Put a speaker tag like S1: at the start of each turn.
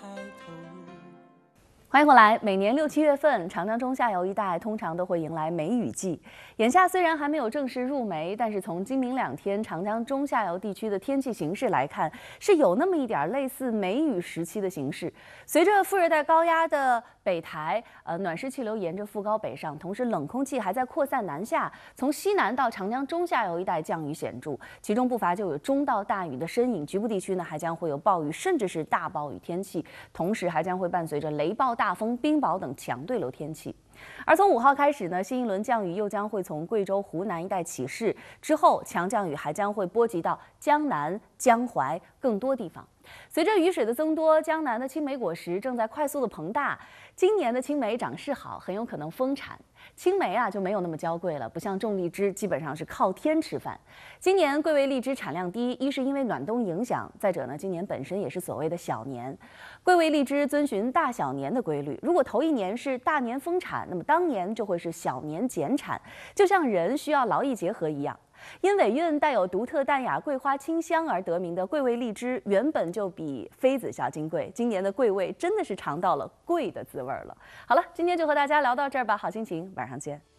S1: 欢迎回来。每年6、7月份，长江中下游一带通常都会迎来梅雨季。眼下虽然还没有正式入梅，但是从今明2天长江中下游地区的天气形势来看，是有那么一点类似梅雨时期的形势。随着副热带高压的北抬，暖湿气流沿着副高北上，同时冷空气还在扩散南下，从西南到长江中下游一带降雨显著，其中不乏就有中到大雨的身影。局部地区呢还将会有暴雨，甚至是大暴雨天气，同时还将会伴随着雷暴、大风、冰雹等强对流天气。而从5号开始呢，新一轮降雨又将会从贵州、湖南一带起势，之后强降雨还将会波及到江南、江淮更多地方。随着雨水的增多，江南的青梅果实正在快速的膨大。今年的青梅长势好，很有可能丰产。青梅就没有那么娇贵了，不像种荔枝，基本上是靠天吃饭。今年桂味荔枝产量低，一是因为暖冬影响，再者呢，今年本身也是所谓的小年。桂味荔枝遵循大小年的规律，如果头1年是大年丰产，那么当年就会是小年减产，就像人需要劳逸结合一样。因尾韵带有独特淡雅桂花清香而得名的桂味荔枝，原本就比妃子小金贵。今年的桂味真的是尝到了贵的滋味了。好了，今天就和大家聊到这儿吧，好心情，晚上见。